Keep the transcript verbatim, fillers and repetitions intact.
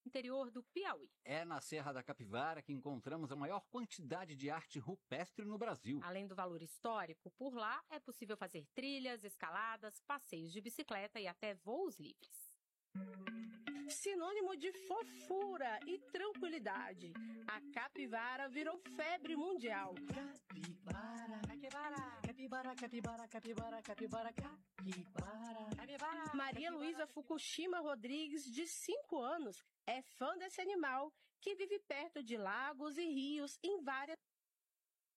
interior do Piauí. É na Serra da Capivara que encontramos a maior quantidade de arte rupestre no Brasil. Além do valor histórico, por lá é possível fazer trilhas, escaladas, passeios de bicicleta e até voos livres. Sinônimo de fofura e tranquilidade, a capivara virou febre mundial. Capibara, capibara, capibara, capibara, capibara, capibara, capibara, capibara. Maria Luísa Fukushima Rodrigues, de cinco anos, é fã desse animal que vive perto de lagos e rios em várias